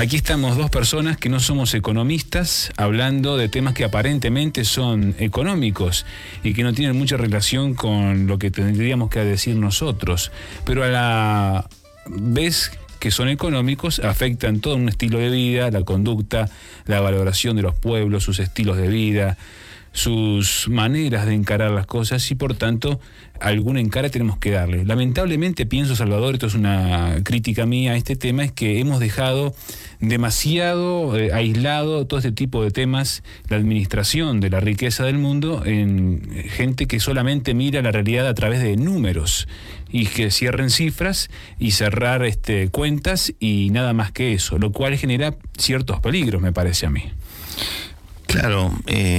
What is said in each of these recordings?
Aquí estamos dos personas que no somos economistas hablando de temas que aparentemente son económicos y que no tienen mucha relación con lo que tendríamos que decir nosotros, pero a la vez que son económicos afectan todo un estilo de vida, la conducta, la valoración de los pueblos, sus estilos de vida, sus maneras de encarar las cosas, y por tanto algún encare tenemos que darle. Lamentablemente, pienso, Salvador, esto es una crítica mía a este tema, es que hemos dejado demasiado aislado todo este tipo de temas, la administración de la riqueza del mundo, en gente que solamente mira la realidad a través de números y que cierren cifras y cerrar cuentas y nada más que eso, lo cual genera ciertos peligros, me parece a mí. Claro,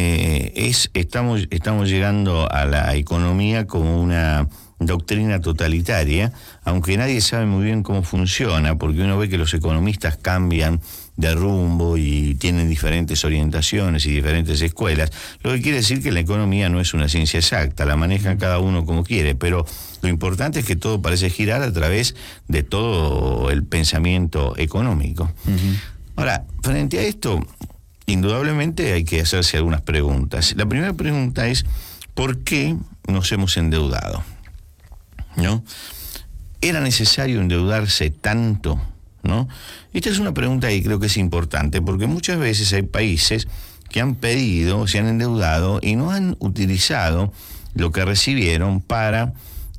estamos llegando a la economía como una doctrina totalitaria, aunque nadie sabe muy bien cómo funciona, porque uno ve que los economistas cambian de rumbo y tienen diferentes orientaciones y diferentes escuelas, lo que quiere decir que la economía no es una ciencia exacta, la maneja cada uno como quiere, pero lo importante es que todo parece girar a través de todo el pensamiento económico. Uh-huh. Ahora, frente a esto, indudablemente hay que hacerse algunas preguntas. La primera pregunta es, ¿por qué nos hemos endeudado? ¿No? ¿Era necesario endeudarse tanto? ¿No? Esta es una pregunta que creo que es importante, porque muchas veces hay países que han pedido, se han endeudado y no han utilizado lo que recibieron para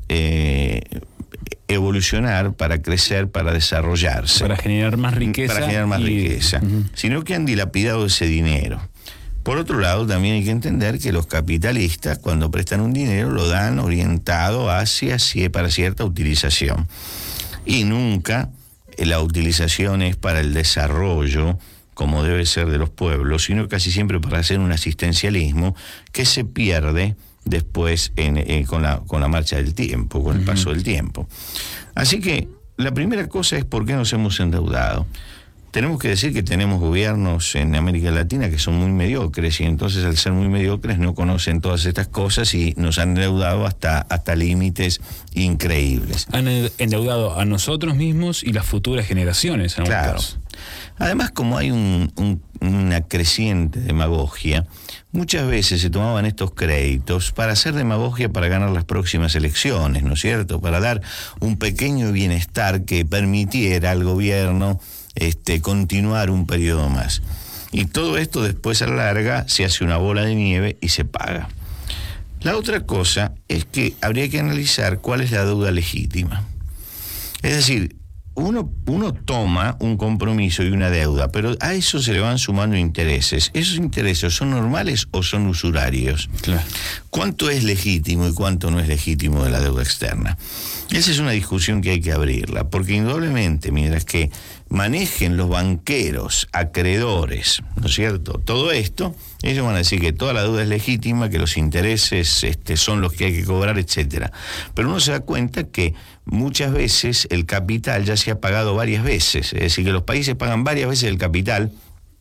evolucionar, para crecer, para desarrollarse. Para generar más riqueza. Para generar más riqueza. Uh-huh. Sino que han dilapidado ese dinero. Por otro lado, también hay que entender que los capitalistas, cuando prestan un dinero, lo dan orientado para cierta utilización. Y nunca la utilización es para el desarrollo, como debe ser, de los pueblos, sino casi siempre para hacer un asistencialismo que se pierde después con la marcha del tiempo, con el paso del tiempo. Así que la primera cosa es por qué nos hemos endeudado. Tenemos que decir que tenemos gobiernos en América Latina que son muy mediocres, y entonces, al ser muy mediocres, no conocen todas estas cosas y nos han endeudado hasta límites increíbles. Han endeudado a nosotros mismos y las futuras generaciones. Claro. Además, como hay una creciente demagogia, muchas veces se tomaban estos créditos para hacer demagogia para ganar las próximas elecciones, ¿no es cierto? Para dar un pequeño bienestar que permitiera al gobierno continuar un periodo más. Y todo esto después, a la larga, se hace una bola de nieve y se paga. La otra cosa es que habría que analizar cuál es la deuda legítima. Es decir, uno toma un compromiso y una deuda, pero a eso se le van sumando intereses. ¿Esos intereses son normales o son usurarios? Claro. ¿Cuánto es legítimo y cuánto no es legítimo de la deuda externa? Esa es una discusión que hay que abrirla, porque indudablemente, mientras que manejen los banqueros, acreedores, ¿no es cierto?, todo esto, ellos van a decir que toda la deuda es legítima, que los intereses son los que hay que cobrar, etcétera. Pero uno se da cuenta que muchas veces el capital ya se ha pagado varias veces, es decir, que los países pagan varias veces el capital,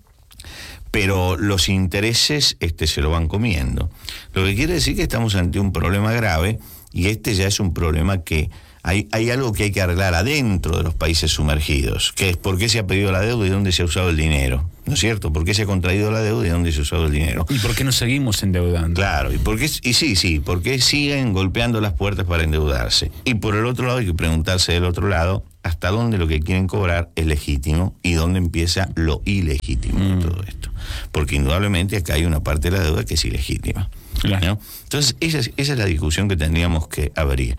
pero los intereses se lo van comiendo. Lo que quiere decir que estamos ante un problema grave, y ya es un problema que hay algo que hay que arreglar adentro de los países sumergidos, que es por qué se ha pedido la deuda y dónde se ha usado el dinero, ¿no es cierto? ¿Por qué se ha contraído la deuda y dónde se ha usado el dinero? ¿Y por qué nos seguimos endeudando? Claro, ¿por qué siguen golpeando las puertas para endeudarse? Y por el otro lado hay que preguntarse del otro lado, ¿hasta dónde lo que quieren cobrar es legítimo y dónde empieza lo ilegítimo de todo esto? Porque indudablemente acá hay una parte de la deuda que es ilegítima. Claro. ¿No? Entonces, esa es la discusión que tendríamos que abrir.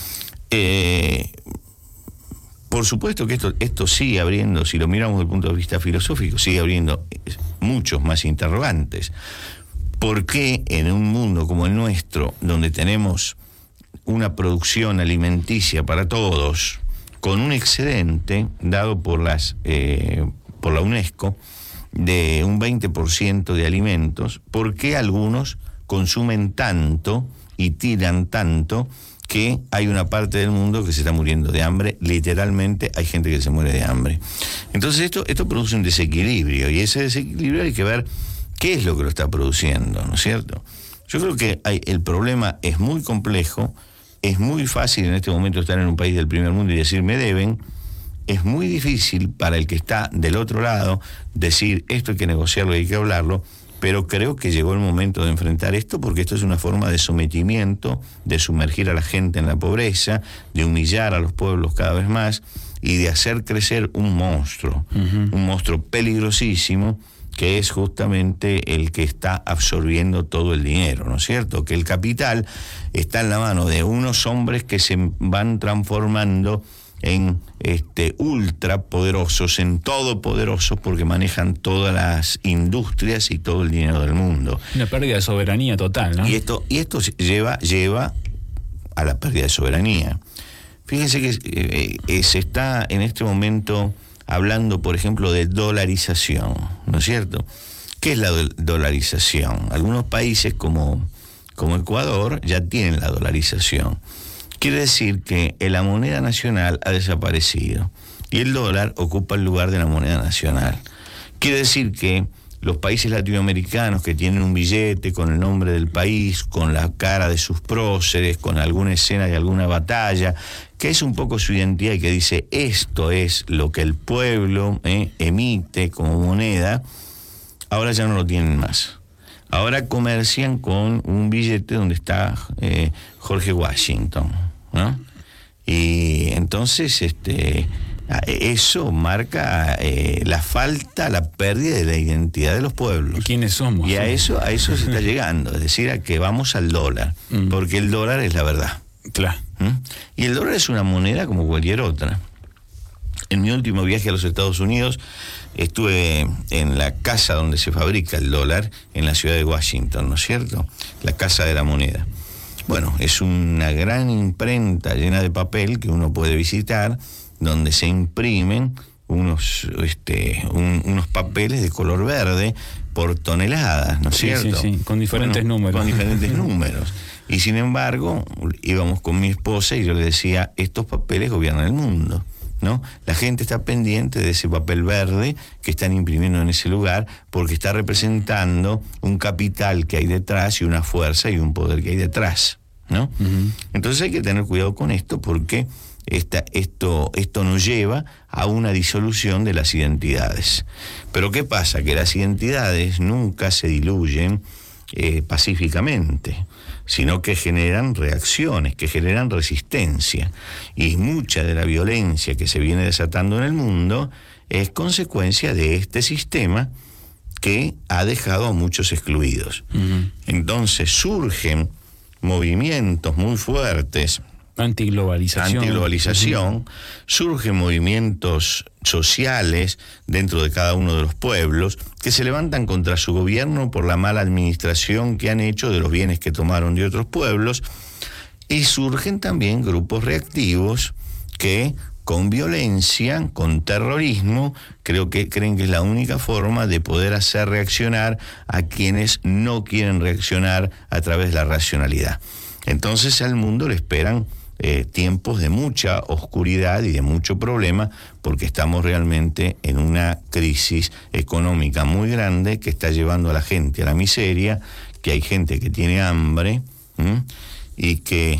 Por supuesto que esto sigue abriendo, si lo miramos desde el punto de vista filosófico, sigue abriendo muchos más interrogantes. ¿Por qué en un mundo como el nuestro, donde tenemos una producción alimenticia para todos, con un excedente dado por la UNESCO de un 20% de alimentos, por qué algunos consumen tanto y tiran tanto que hay una parte del mundo que se está muriendo de hambre? Literalmente hay gente que se muere de hambre. Entonces esto produce un desequilibrio, y ese desequilibrio hay que ver qué es lo que lo está produciendo, ¿no es cierto? Yo creo que el problema es muy complejo. Es muy fácil en este momento estar en un país del primer mundo y decir me deben, es muy difícil para el que está del otro lado decir esto hay que negociarlo y hay que hablarlo, pero creo que llegó el momento de enfrentar esto, porque esto es una forma de sometimiento, de sumergir a la gente en la pobreza, de humillar a los pueblos cada vez más y de hacer crecer un monstruo peligrosísimo, que es justamente el que está absorbiendo todo el dinero, ¿no es cierto? Que el capital está en la mano de unos hombres que se van transformando en ultrapoderosos, en todopoderosos, porque manejan todas las industrias y todo el dinero del mundo. Una pérdida de soberanía total, ¿no? Y esto lleva a la pérdida de soberanía. Fíjense que se está en este momento hablando, por ejemplo, de dolarización, ¿no es cierto? ¿Qué es la dolarización? Algunos países como Ecuador ya tienen la dolarización. Quiere decir que la moneda nacional ha desaparecido y el dólar ocupa el lugar de la moneda nacional. Quiere decir que los países latinoamericanos que tienen un billete con el nombre del país, con la cara de sus próceres, con alguna escena de alguna batalla, que es un poco su identidad y que dice esto es lo que el pueblo emite como moneda, ahora ya no lo tienen más. Ahora comercian con un billete donde está George Washington, ¿no? Y entonces eso marca la pérdida de la identidad de los pueblos. ¿Quiénes somos? Y a eso se está llegando, es decir, a que vamos al dólar, porque el dólar es la verdad. Claro. Y el dólar es una moneda como cualquier otra. En mi último viaje a los Estados Unidos estuve en la casa donde se fabrica el dólar, en la ciudad de Washington, ¿no es cierto? La Casa de la Moneda. Bueno, es una gran imprenta llena de papel que uno puede visitar, donde se imprimen unos papeles de color verde por toneladas, ¿no es cierto? Sí, con diferentes números. Con diferentes números. Y sin embargo, íbamos con mi esposa y yo le decía, estos papeles gobiernan el mundo, ¿no? La gente está pendiente de ese papel verde que están imprimiendo en ese lugar porque está representando un capital que hay detrás y una fuerza y un poder que hay detrás, ¿no? Entonces hay que tener cuidado con esto porque esto nos lleva a una disolución de las identidades. Pero ¿qué pasa? Que las identidades nunca se diluyen pacíficamente, sino que generan reacciones, que generan resistencia. Y mucha de la violencia que se viene desatando en el mundo es consecuencia de este sistema que ha dejado a muchos excluidos. Entonces surgen movimientos muy fuertes. Antiglobalización, surgen movimientos sociales dentro de cada uno de los pueblos que se levantan contra su gobierno por la mala administración que han hecho de los bienes que tomaron de otros pueblos, y surgen también grupos reactivos que con violencia, con terrorismo, creen que es la única forma de poder hacer reaccionar a quienes no quieren reaccionar a través de la racionalidad. Entonces al mundo le esperan tiempos de mucha oscuridad y de mucho problema, porque estamos realmente en una crisis económica muy grande que está llevando a la gente a la miseria, que hay gente que tiene hambre, y que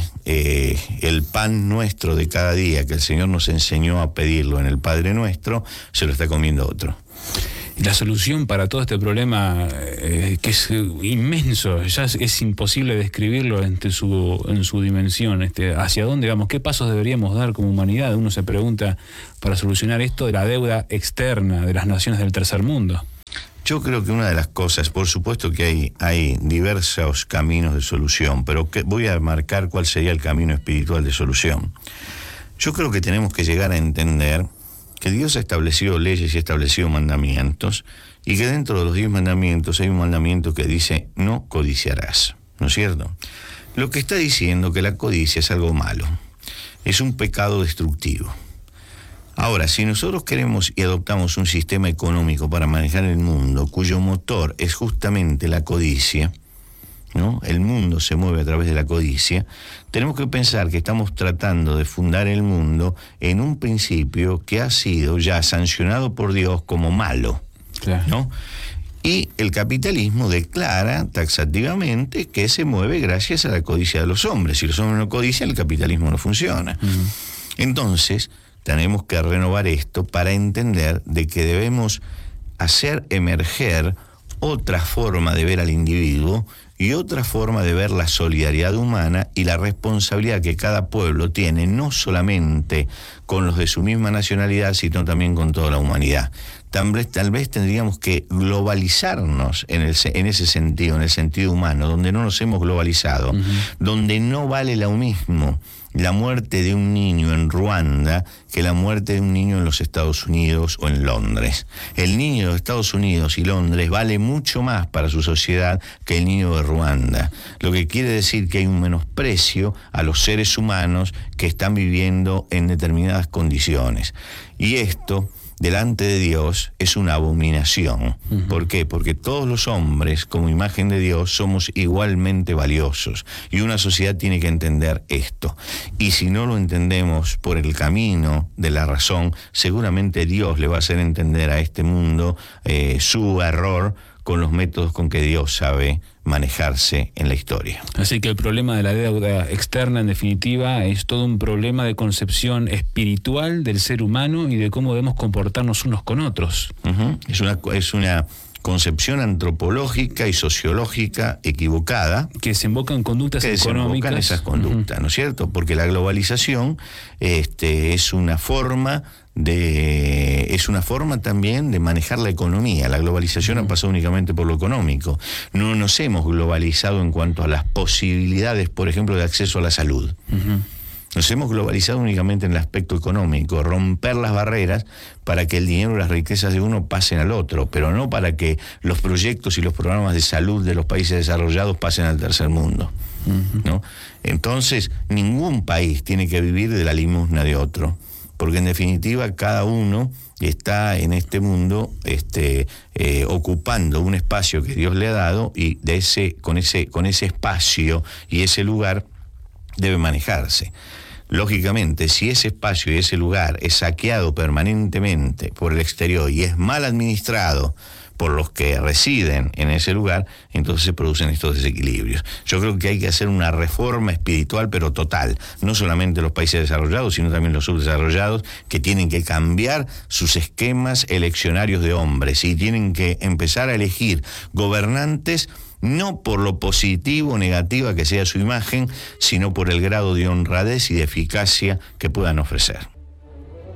el pan nuestro de cada día, que el Señor nos enseñó a pedirlo en el Padre Nuestro, se lo está comiendo otro. La solución para todo este problema, que es inmenso, ya es imposible describirlo en su dimensión, hacia dónde vamos, qué pasos deberíamos dar como humanidad, uno se pregunta, para solucionar esto de la deuda externa de las naciones del tercer mundo. Yo creo que una de las cosas, por supuesto que hay diversos caminos de solución, pero voy a marcar cuál sería el camino espiritual de solución. Yo creo que tenemos que llegar a entender que Dios ha establecido leyes y ha establecido mandamientos, y que dentro de los 10 mandamientos hay un mandamiento que dice no codiciarás, ¿no es cierto? Lo que está diciendo que la codicia es algo malo, es un pecado destructivo. Ahora, si nosotros queremos y adoptamos un sistema económico para manejar el mundo, cuyo motor es justamente la codicia, ¿no? El mundo se mueve a través de la codicia. Tenemos que pensar que estamos tratando de fundar el mundo en un principio que ha sido ya sancionado por Dios como malo, claro, ¿no? Y el capitalismo declara taxativamente que se mueve gracias a la codicia de los hombres. Si los hombres no codician, el capitalismo no funciona. Entonces, tenemos que renovar esto para entender de que debemos hacer emerger otra forma de ver al individuo y otra forma de ver la solidaridad humana y la responsabilidad que cada pueblo tiene, no solamente con los de su misma nacionalidad, sino también con toda la humanidad. Tal vez tendríamos que globalizarnos en ese sentido, en el sentido humano, donde no nos hemos globalizado, donde no vale lo mismo la muerte de un niño en Ruanda que la muerte de un niño en los Estados Unidos o en Londres. El niño de Estados Unidos y Londres vale mucho más para su sociedad que el niño de Ruanda, lo que quiere decir que hay un menosprecio a los seres humanos que están viviendo en determinadas condiciones. Y esto, delante de Dios, es una abominación. ¿Por qué? Porque todos los hombres, como imagen de Dios, somos igualmente valiosos. Y una sociedad tiene que entender esto. Y si no lo entendemos por el camino de la razón, seguramente Dios le va a hacer entender a este mundo su error con los métodos con que Dios sabe manejarse en la historia. Así que el problema de la deuda externa, en definitiva, es todo un problema de concepción espiritual del ser humano y de cómo debemos comportarnos unos con otros. Es una concepción antropológica y sociológica equivocada. Que desemboca en conductas económicas. Que esas conductas, ¿no es cierto? Porque la globalización es una forma también de manejar la economía. La globalización ha pasado únicamente por lo económico. No nos hemos globalizado en cuanto a las posibilidades, por ejemplo, de acceso a la salud. Nos hemos globalizado únicamente en el aspecto económico, romper las barreras para que el dinero y las riquezas de uno pasen al otro, pero no para que los proyectos y los programas de salud de los países desarrollados pasen al tercer mundo, ¿no? Entonces, ningún país tiene que vivir de la limosna de otro, porque en definitiva cada uno está en este mundo ocupando un espacio que Dios le ha dado y con ese espacio y ese lugar debe manejarse. Lógicamente, si ese espacio y ese lugar es saqueado permanentemente por el exterior y es mal administrado por los que residen en ese lugar, entonces se producen estos desequilibrios. Yo creo que hay que hacer una reforma espiritual, pero total, no solamente los países desarrollados, sino también los subdesarrollados, que tienen que cambiar sus esquemas eleccionarios de hombres y tienen que empezar a elegir gobernantes no por lo positivo o negativa que sea su imagen, sino por el grado de honradez y de eficacia que puedan ofrecer.